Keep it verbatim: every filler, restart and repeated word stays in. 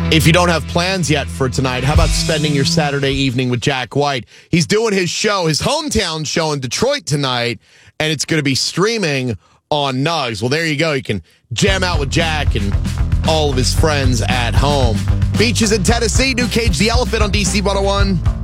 If you don't have plans yet for tonight, how about spending your Saturday evening with Jack White? He's doing his show, his hometown show in Detroit tonight, and it's going to be streaming on Nugs. Well, there you go. You can jam out with Jack and all of his friends at home. Beaches in Tennessee, New Cage the Elephant on D C one oh one.